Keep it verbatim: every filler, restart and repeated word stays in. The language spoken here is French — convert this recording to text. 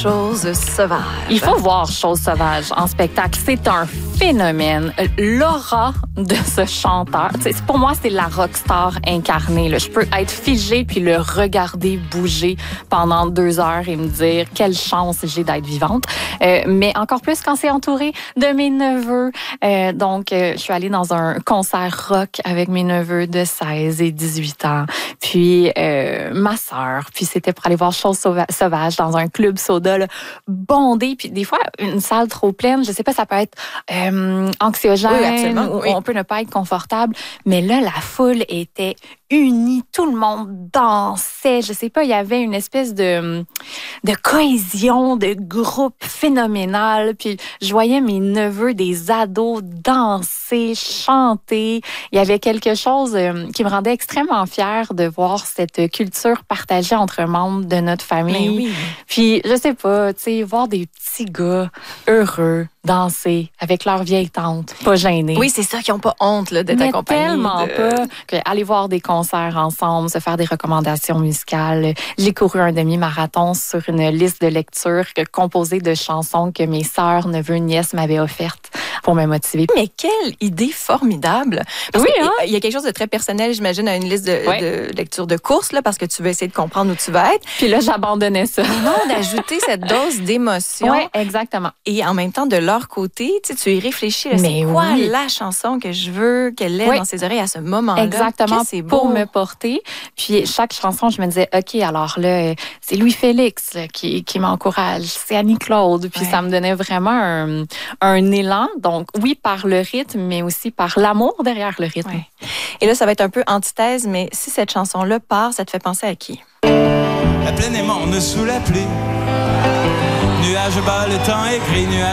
Chose sauvage. Il faut voir Chose sauvage en spectacle. C'est un phénomène. L'aura de ce chanteur, pour moi, c'est la rockstar incarnée. Là. Je peux être figée puis le regarder bouger pendant deux heures et me dire quelle chance j'ai d'être vivante. Euh, mais encore plus quand c'est entouré de mes neveux. Euh, donc, euh, je suis allée dans un concert rock avec mes neveux de seize et dix-huit ans. Puis, euh, ma sœur. Puis, c'était pour aller voir Chose sauvage dans un club soda là, bondé. Puis, des fois, une salle trop pleine, je sais pas, ça peut être euh, anxiogène. Oui, absolument. Ou oui. on peut ne pas être confortable. Mais là, la foule était unie. Tout le monde dansait. Je sais pas, il y avait une espèce de, de cohésion, de groupe phénoménal. Puis, je voyais mes neveux, des ados, danser, chanter. Il y avait quelque chose euh, qui me rendait extrêmement fière de voir cette culture partagée entre membres de notre famille. Mais oui. Puis, je sais pas, tu sais, voir des petits gars heureux danser avec leur vieille tante, pas gênés. Oui, c'est ça, qui n'ont pas honte là, d'être Mais accompagnés. tellement de... pas. Que aller voir des concerts ensemble, se faire des recommandations musicales. J'ai couru un demi-marathon sur une liste de lecture composée de chansons que mes sœurs, neveux, nièces m'avaient offertes pour me motiver. Mais quelle idée formidable! Parce oui, que, hein? Il y a quelque chose de très personnel, j'imagine, à une liste de, ouais. de lecture de course, là, parce que tu veux essayer de comprendre où tu vas être. Puis là, j'abandonnais ça. Non, d'ajouter cette dose d'émotion. Oui, exactement. Et en même temps, de leur côté, tu sais, tu y réfléchis. Là, c'est quoi oui. la chanson que je veux qu'elle ait oui. dans ses oreilles à ce moment-là? Exactement, c'est beau. pour me porter. Puis chaque chanson, je me disais, OK, alors là, c'est Louis-Félix là, qui, qui m'encourage, c'est Annie-Claude. Puis ouais. ça me donnait vraiment un, un élan. Donc oui, par le rythme, mais aussi par l'amour derrière le rythme. Ouais. Et là, ça va être un peu antithèse, mais si cette chanson-là part, ça te fait penser à qui? La plaine est morne sous la pluie. Nuage bas, le temps est gris, nuage